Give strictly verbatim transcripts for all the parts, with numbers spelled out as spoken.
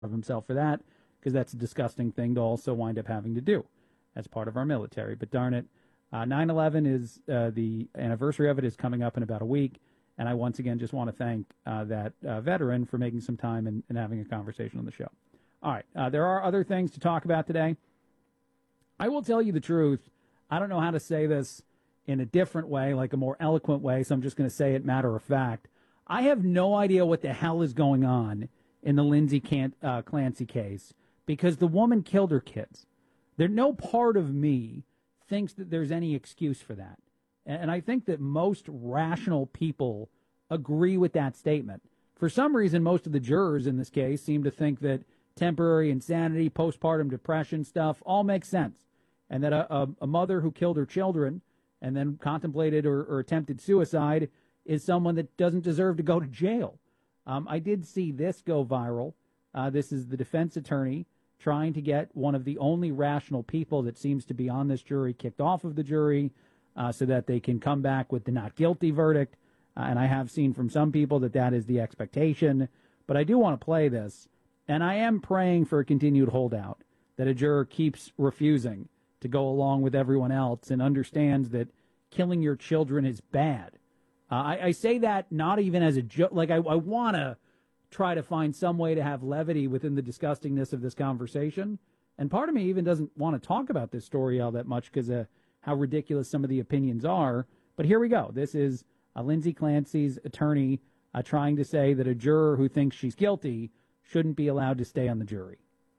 of himself for that, because that's a disgusting thing to also wind up having to do as part of our military. But darn it, uh, nine eleven is uh, the anniversary of it is coming up in about a week. And I once again just want to thank uh, that uh, veteran for making some time and, and having a conversation on the show. All right, uh, there are other things to talk about today. I will tell you the truth. I don't know how to say this in a different way, like a more eloquent way, so I'm just going to say it matter of fact. I have no idea what the hell is going on in the Lindsay Can- uh, Clancy case, because the woman killed her kids. There, no part of me thinks that there's any excuse for that. And I think that most rational people agree with that statement. For some reason, most of the jurors in this case seem to think that temporary insanity, postpartum depression stuff all makes sense. And that a, a, a mother who killed her children and then contemplated or, or attempted suicide is someone that doesn't deserve to go to jail. Um, I did see this go viral. Uh, this is the defense attorney trying to get one of the only rational people that seems to be on this jury kicked off of the jury uh, so that they can come back with the not guilty verdict. Uh, and I have seen from some people that that is the expectation. But I do want to play this. And I am praying for a continued holdout, that a juror keeps refusing to go along with everyone else and understands that killing your children is bad. Uh, I, I say that not even as a joke. Like, I, I want to try to find some way to have levity within the disgustingness of this conversation. And part of me even doesn't want to talk about this story all that much because of how ridiculous some of the opinions are. But here we go. This is uh, Lindsay Clancy's attorney uh, trying to say that a juror who thinks she's guilty shouldn't be allowed to stay on the jury.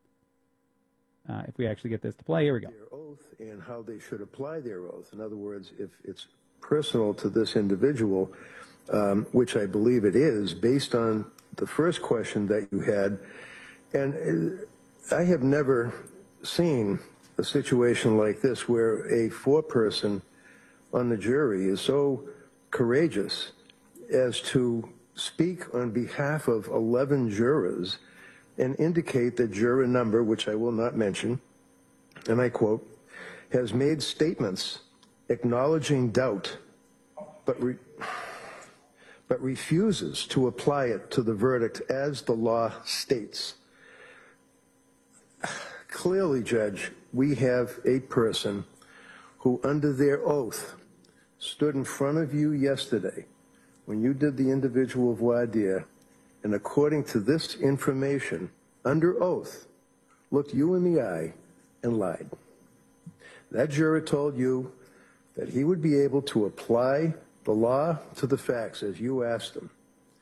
Uh, if we actually get this to play, here we go. Their oath and how they should apply their oath. In other words, if it's personal to this individual, um, which I believe it is, based on the first question that you had, and I have never seen a situation like this where a foreperson on the jury is so courageous as to speak on behalf of eleven jurors and indicate that juror number, which I will not mention, and I quote, has made statements acknowledging doubt, but re but refuses to apply it to the verdict as the law states. Clearly, Judge, we have a person who, under their oath, stood in front of you yesterday when you did the individual voir dire, and according to this information, under oath, looked you in the eye and lied. That juror told you that he would be able to apply the law to the facts as you asked him.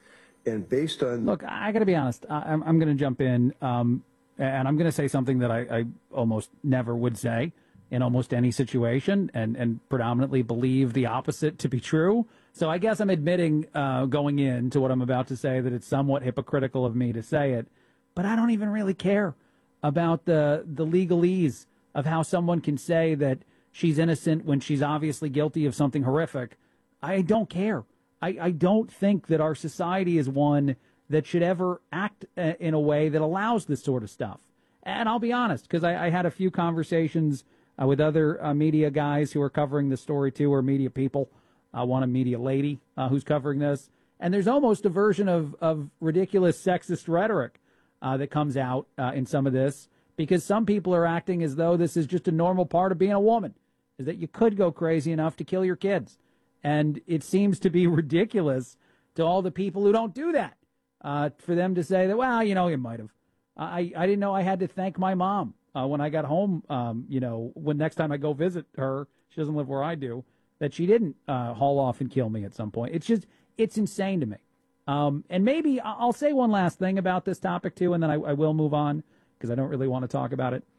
And based on... Look, I got to be honest. I, I'm, I'm going to jump in, um, and I'm going to say something that I, I almost never would say in almost any situation, and, and predominantly believe the opposite to be true. So I guess I'm admitting uh, going into what I'm about to say that it's somewhat hypocritical of me to say it, but I don't even really care about the the legalese of how someone can say that she's innocent when she's obviously guilty of something horrific. I don't care. I, I don't think that our society is one that should ever act uh, in a way that allows this sort of stuff. And I'll be honest, because I, I had a few conversations uh, with other uh, media guys who are covering the story too, or media people. Uh, one a media lady uh, who's covering this. And there's almost a version of, of ridiculous sexist rhetoric uh, that comes out uh, in some of this, because some people are acting as though this is just a normal part of being a woman, is that you could go crazy enough to kill your kids. And it seems to be ridiculous to all the people who don't do that, uh, for them to say that, well, you know, you might have. I, I didn't know I had to thank my mom uh, when I got home, um, you know, when next time I go visit her, she doesn't live where I do, that she didn't uh, haul off and kill me at some point. It's just, it's insane to me. Um, and maybe I'll say one last thing about this topic, too, and then I, I will move on because I don't really want to talk about it.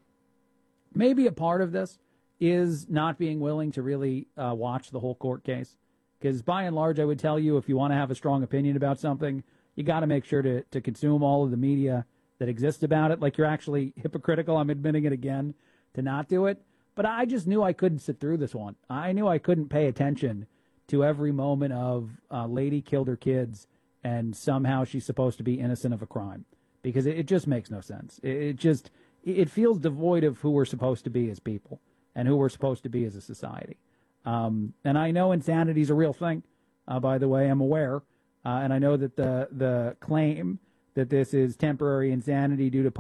Maybe a part of this is not being willing to really uh, watch the whole court case. Because by and large, I would tell you, if you want to have a strong opinion about something, you got to make sure to, to consume all of the media that exists about it. Like, you're actually hypocritical, I'm admitting it again, to not do it. But I just knew I couldn't sit through this one. I knew I couldn't pay attention to every moment of uh, lady killed her kids and somehow she's supposed to be innocent of a crime, because it, it just makes no sense. It, it just it feels devoid of who we're supposed to be as people and who we're supposed to be as a society. Um, and I know insanity is a real thing. Uh, by the way, I'm aware, uh, and I know that the the claim that this is temporary insanity due to